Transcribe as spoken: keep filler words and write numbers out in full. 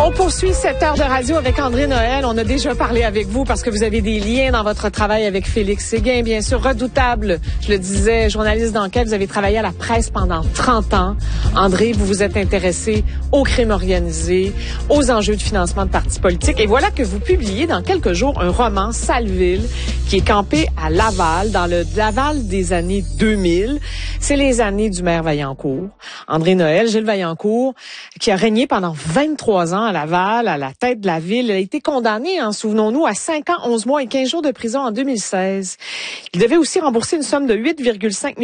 On poursuit cette heure de radio avec André Noël. On a déjà parlé avec vous parce que vous avez des liens dans votre travail avec Félix Séguin, bien sûr, redoutable. Je le disais, journaliste d'enquête, vous avez travaillé à la presse pendant trente ans. André, vous vous êtes intéressé au crime organisé, aux enjeux de financement de partis politiques. Et voilà que vous publiez dans quelques jours un roman, Saleville, qui est campé à Laval, dans le Laval des années deux mille. C'est les années du maire Vaillancourt. André Noël, Gilles Vaillancourt, qui a régné pendant vingt-trois ans à Laval, à la tête de la ville. Il a été condamné, hein, souvenons-nous, à cinq ans, onze mois et quinze jours de prison en deux mille seize. Il devait aussi rembourser une somme de huit virgule cinq